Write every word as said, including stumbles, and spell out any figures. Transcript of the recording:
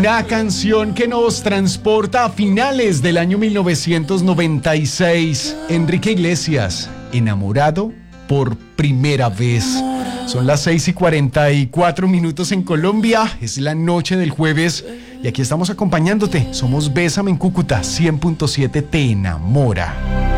Una canción que nos transporta a finales del año mil novecientos noventa y seis. Enrique Iglesias, Enamorado por primera vez. Son las seis y cuarenta y cuatro minutos en Colombia. Es la noche del jueves y aquí estamos acompañándote. Somos Bésame en Cúcuta. cien punto siete te enamora.